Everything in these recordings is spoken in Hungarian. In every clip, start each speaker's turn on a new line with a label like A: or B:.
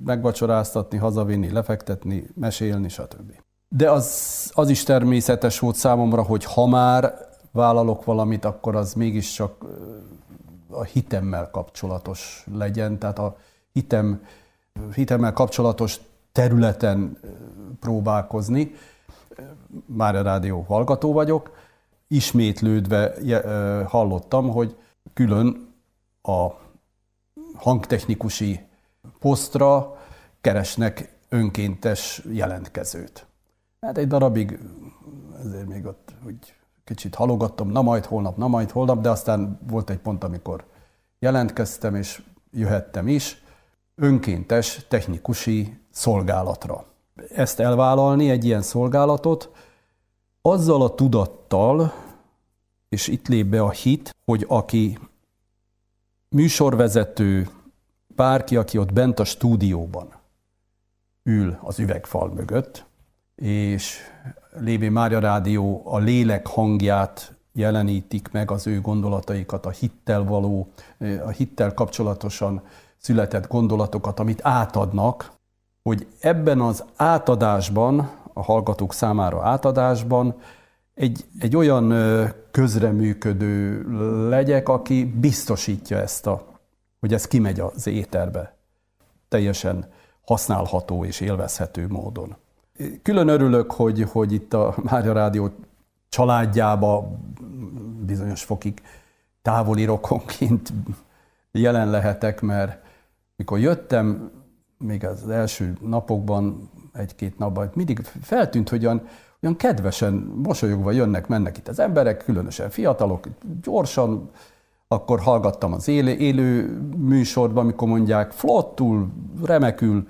A: megvacsoráztatni, hazavinni, lefektetni, mesélni, stb. De az is természetes volt számomra, hogy ha már vállalok valamit, akkor az mégiscsak a hitemmel kapcsolatos legyen, tehát a hitemmel kapcsolatos területen próbálkozni. Mária Rádió hallgató vagyok. Ismétlődve hallottam, hogy külön a hangtechnikusi posztra keresnek önkéntes jelentkezőt. Hát egy darabig ezért még ott úgy kicsit halogattam, na majd holnap, de aztán volt egy pont, amikor jelentkeztem, és jöhettem is önkéntes technikusi szolgálatra. Ezt elvállalni, egy ilyen szolgálatot, azzal a tudattal, és itt lép be a hit, hogy aki műsorvezető, bárki, aki ott bent a stúdióban ül az üvegfal mögött, és lévén Mária Rádió a lélek hangját jelenítik meg, az ő gondolataikat, a hittel kapcsolatosan született gondolatokat, amit átadnak, hogy ebben az átadásban, a hallgatók számára átadásban egy olyan közreműködő legyek, aki biztosítja hogy ez kimegy az éterbe. Teljesen használható és élvezhető módon. Külön örülök, hogy itt a Mária Rádió családjába bizonyos fokig távoli rokonként jelen lehetek, mert mikor jöttem, még az első napokban, egy-két napban, mindig feltűnt, hogy olyan kedvesen, mosolyogva jönnek-mennek itt az emberek, különösen fiatalok, gyorsan, akkor hallgattam az élő műsorban, amikor mondják, flottul, remekül,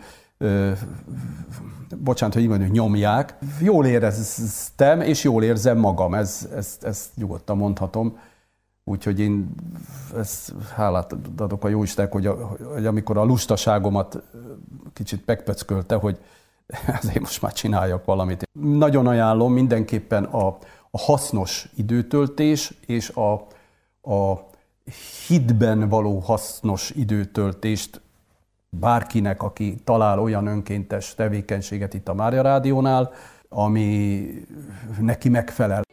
A: bocsánat, hogy így mondjuk, nyomják. Jól éreztem, és jól érzem magam, ezt nyugodtan mondhatom. Úgyhogy én hálát adok a Jóistennek, hogy amikor a lustaságomat kicsit megpöckölte, hogy azért most már csináljak valamit. Nagyon ajánlom mindenképpen a hasznos időtöltés és a hitben való hasznos időtöltést bárkinek, aki talál olyan önkéntes tevékenységet itt a Mária Rádiónál, ami neki megfelel.